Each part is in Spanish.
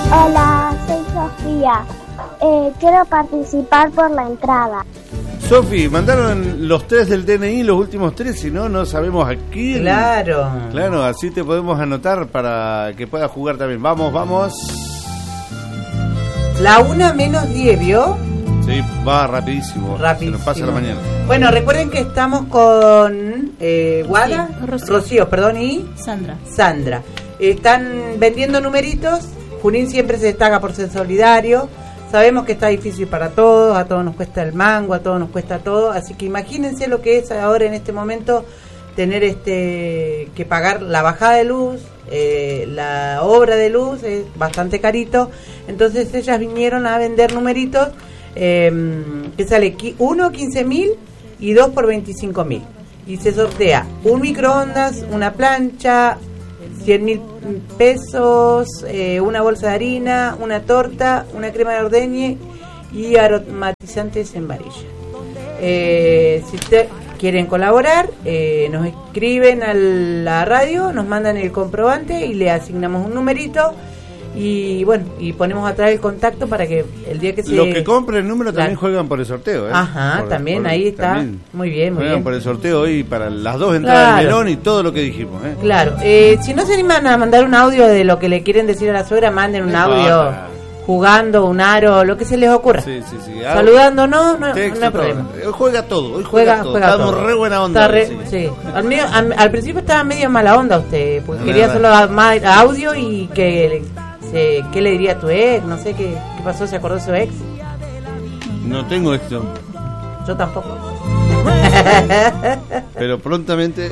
Hola, soy Sofía. Quiero participar por la entrada. Sofi, mandaron los 3 del DNI, los últimos 3, si no, no sabemos a quién. Claro, así te podemos anotar para que puedas jugar también. Vamos. La 1:10, ¿vio? Sí, va rapidísimo. Se nos pasa la mañana. Bueno, recuerden que estamos con Guada, Rocío, y Sandra. Están vendiendo numeritos. Junín siempre se destaca por ser solidario. Sabemos que está difícil para todos, a todos nos cuesta el mango, a todos nos cuesta todo, así que imagínense lo que es ahora en este momento tener que pagar la bajada de luz, la obra de luz es bastante carito, entonces ellas vinieron a vender numeritos que sale 1 15.000 y 2 por 25.000 y se sortea un microondas, una plancha, 100.000 pesos, una bolsa de harina, una torta, una crema de ordeñe y aromatizantes en varilla. Si ustedes quieren colaborar, nos escriben a la radio, nos mandan el comprobante y le asignamos un numerito y bueno, y ponemos atrás el contacto para que el día que se... Los que compren el número también juegan por el sorteo, ¿eh? Ajá, también ahí está. También muy bien. Juegan por el sorteo hoy para las 2 entradas del melón y todo lo que dijimos, ¿eh? Claro, si no se animan a mandar un audio de lo que le quieren decir a la suegra, manden un audio jugando, un aro, lo que se les ocurra. Sí. Saludándonos, no hay problema. Hoy juega todo, Estamos re buena onda. Sí. Al principio estaba medio mala onda usted, porque quería solo más audio y que... ¿Qué le diría a tu ex? No sé qué pasó, ¿se acordó de su ex? No tengo ex. Yo tampoco. Pero prontamente.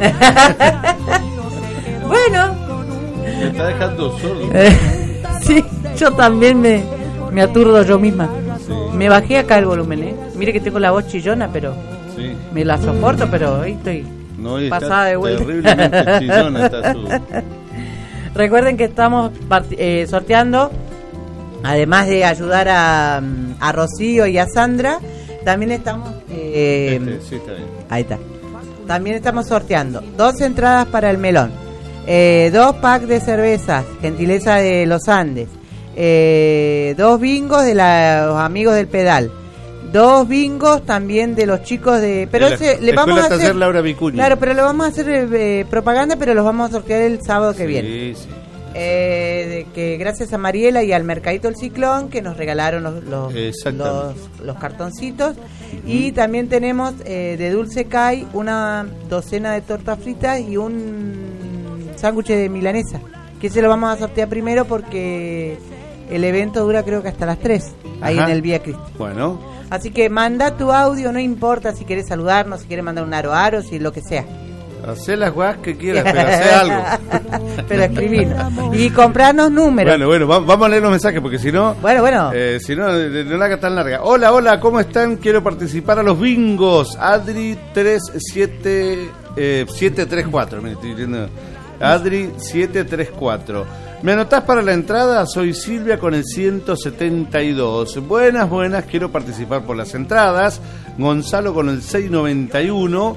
Bueno. Me está dejando solo. Sí, yo también me aturdo yo misma. Sí. Me bajé acá el volumen, Mire que tengo la voz chillona, pero me la soporto, pero ahí estoy pasada de vuelta. Terriblemente chillona está su... Recuerden que estamos sorteando, además de ayudar a Rocío y a Sandra, también estamos... sí, está bien. Ahí está. También estamos sorteando 2 entradas para el melón, 2 packs de cervezas, gentileza de los Andes, 2 bingos de los amigos del pedal, 2 bingos también de los chicos de... Pero le vamos a hacer Laura Vicuña. Claro, pero le vamos a hacer propaganda, pero los vamos a sortear el sábado que viene. Sí. Que gracias a Mariela y al Mercadito El Ciclón que nos regalaron los cartoncitos. Y también tenemos de Dulce Kai una docena de tortas fritas y un sándwich de milanesa, que se lo vamos a sortear primero porque el evento dura creo que hasta las 3 ahí en el Vía Cristi. Bueno. Así que manda tu audio, no importa si quieres saludarnos, si quieres mandar un aro, si lo que sea. Hacé las guas que quieras, pero hacé algo. Pero escribinos. Y comprarnos números. Bueno, vamos a leer los mensajes porque si no... Bueno. Si no la haga tan larga. Hola, ¿cómo están? Quiero participar a los bingos. Adri 734. Me estoy diciendo... Adri 734. ¿Me anotás para la entrada? Soy Silvia con el 172. Buenas, quiero participar por las entradas. Gonzalo con el 691.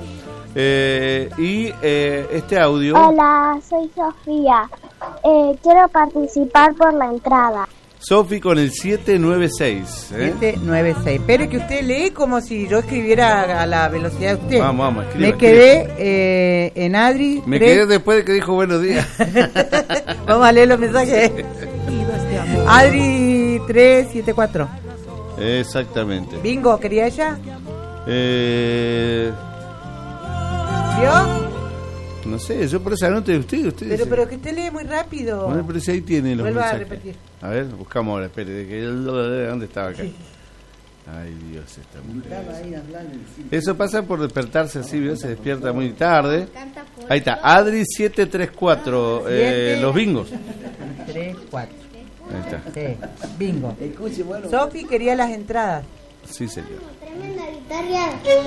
Este audio. Hola, soy Sofía. Quiero participar por la entrada. Sofi con el 796. 796. Pero que usted lee como si yo escribiera a la velocidad de usted. Vamos, escriba. Me quedé en Adri. Me quedé después de que dijo buenos días. Vamos a leer los mensajes. Adri 374. Exactamente. Bingo, ¿quería ella? ¿Vio? No sé, yo por esa nota de usted. Pero que usted lee muy rápido. Bueno, pero si ahí tiene los mensajes. Vuelva a repetir. A ver, buscamos ahora, espere. ¿Dónde estaba acá? Sí. Ay, Dios, esta mujer. Eso pasa por despertarse así, ¿vio? Se despierta muy tarde. Ahí está, Adri 734, los bingos. 34. Ahí está. Sí, bingo. Sofi quería las entradas. Sí, señor. Tremenda guitarra.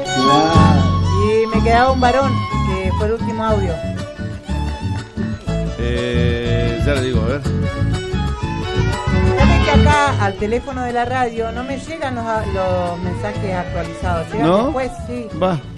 Y me quedaba un varón, que fue el último audio. Ya le digo, a ver. ¿Saben que acá al teléfono de la radio no me llegan los mensajes actualizados? Llegan después, sí. Va.